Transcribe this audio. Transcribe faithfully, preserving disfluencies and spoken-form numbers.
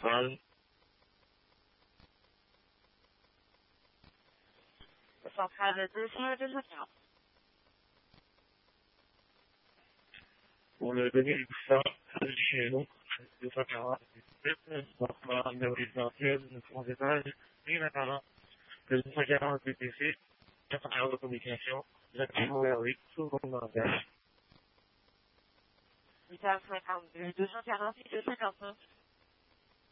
centrale. Centrale deux cents, deux cent quarante. Pour le donner du ça, chez nous, deux cent quarante, dans une résidentielle, une trois étages, et maintenant, le deux cent quarante P T C, quatre heures de communication, directement vers lui, sous le langage. huit heures cinquante-deux, deux cent quarante et deux cent cinquante-neuf.